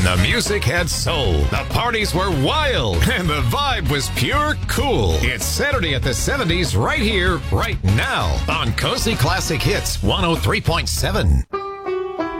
When the music had soul, the parties were wild, and the vibe was pure cool. It's Saturday at the 70s right here, right now on Cozy Classic Hits 103.7.